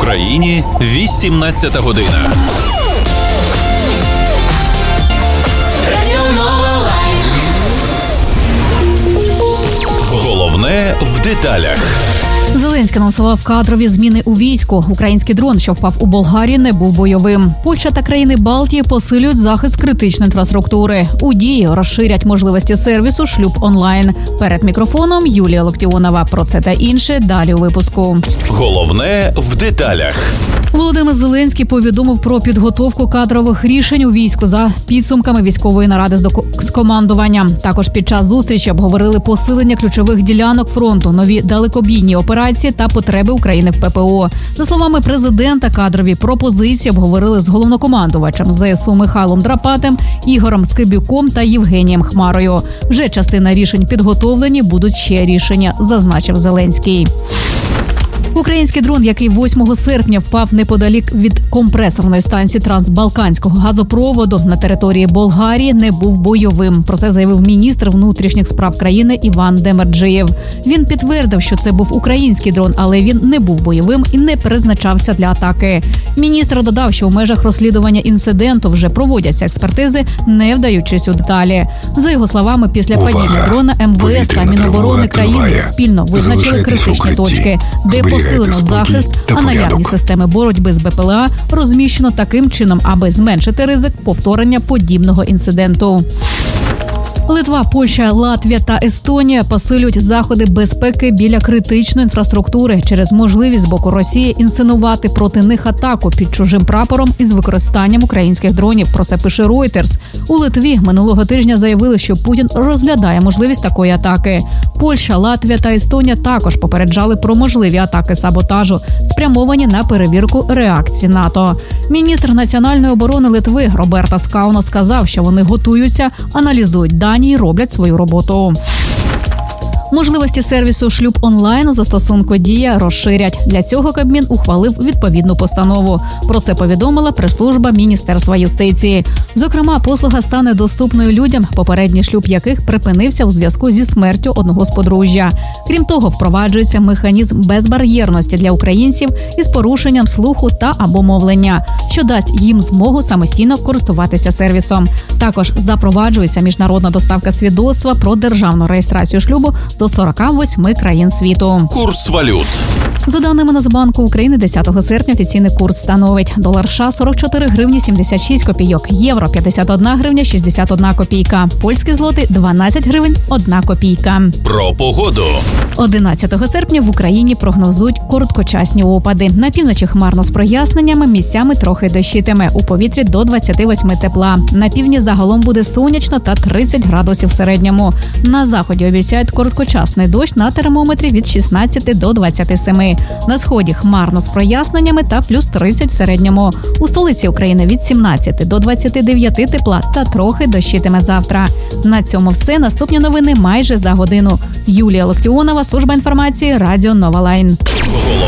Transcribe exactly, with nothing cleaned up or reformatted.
Україні вісімнадцята година. Головне в деталях. Зеленський анонсував кадрові зміни у війську. Український дрон, що впав у Болгарії, не був бойовим. Польща та країни Балтії посилюють захист критичної інфраструктури. У дії розширять можливості сервісу «Шлюб онлайн». Перед мікрофоном Юлія Локтіонова. Про це та інше далі у випуску. Головне в деталях. Володимир Зеленський повідомив про підготовку кадрових рішень у війську за підсумками військової наради з, доку... з командуванням. Також під час зустрічі обговорили посилення ключових ділянок фронту, нові далекобійні операції та потреби України в ППО. За словами президента, кадрові пропозиції обговорили з головнокомандувачем ЗСУ Михайлом Драпатим, Ігорем Скибюком та Євгенієм Хмарою. Вже частина рішень підготовлені, будуть ще рішення, зазначив Зеленський. Український дрон, який восьмого серпня впав неподалік від компресорної станції трансбалканського газопроводу на території Болгарії, не був бойовим. Про це заявив міністр внутрішніх справ країни Іван Демерджиєв. Він підтвердив, що це був український дрон, але він не був бойовим і не призначався для атаки. Міністр додав, що в межах розслідування інциденту вже проводяться експертизи, не вдаючись у деталі. За його словами, після падіння дрона МВС та Міноборони країни спільно визначили критичні точки, де посилено захист, а наявні системи боротьби з БПЛА розміщено таким чином, аби зменшити ризик повторення подібного інциденту. Литва, Польща, Латвія та Естонія посилюють заходи безпеки біля критичної інфраструктури через можливість з боку Росії інсценувати проти них атаку під чужим прапором із використанням українських дронів. Про це пише Reuters. У Литві минулого тижня заявили, що Путін розглядає можливість такої атаки. Польща, Латвія та Естонія також попереджали про можливі атаки саботажу, спрямовані на перевірку реакції НАТО. Міністр національної оборони Литви Роберта Скауно сказав, що вони готуються, аналізують дані і роблять свою роботу. Можливості сервісу «Шлюб онлайн» у застосунку «Дія» розширять. Для цього Кабмін ухвалив відповідну постанову. Про це повідомила прес-служба Міністерства юстиції. Зокрема, послуга стане доступною людям, попередній шлюб яких припинився у зв'язку зі смертю одного з подружжя. Крім того, впроваджується механізм безбар'єрності для українців із порушенням слуху та або мовлення, що дасть їм змогу самостійно користуватися сервісом. Також запроваджується міжнародна доставка свідоцтва про державну реєстрацію шлюбу до сорок восьми країн світу. Курс валют. За даними Нацбанку України, десятого серпня офіційний курс становить: долар США сорок чотири гривні сімдесят шість копійок, євро п'ятдесят одна гривня шістдесят одна копійка, польський злотий дванадцять гривень одна копійка. Про погоду. одинадцятого серпня в Україні прогнозують короткочасні опади. На півночі хмарно з проясненнями, місцями трохи дощитиме. У повітрі до двадцяти восьми тепла. На півдні загалом буде сонячно та тридцять градусів в середньому. На заході обіцяють короткочасний дощ на термометрі від шістнадцяти до двадцяти семи. На сході хмарно з проясненнями та плюс тридцять в середньому. У столиці України від сімнадцяти до двадцяти дев'яти тепла та трохи дощитиме завтра. На цьому все. Наступні новини майже за годину. Юлія Локтіонова, служба інформації, Радіо Нова Лайн.